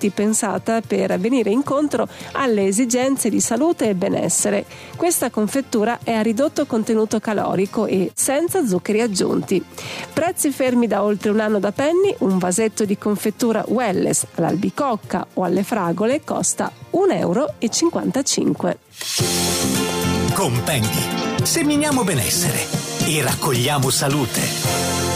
infatti pensata per venire incontro alle esigenze di salute e benessere. Questa confettura è a ridotto contenuto calorico e senza zuccheri aggiunti. Prezzi fermi da oltre un anno da Penny: un vasetto di confettura Welless all'albicocca o alle fragole costa €1,55. Con Penny seminiamo benessere e raccogliamo salute.